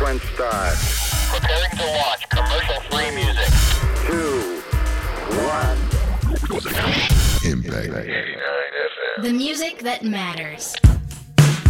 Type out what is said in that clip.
Sequence start. Preparing to launch commercial-free music. 2, 1. Impact. 89 FM. The music that matters.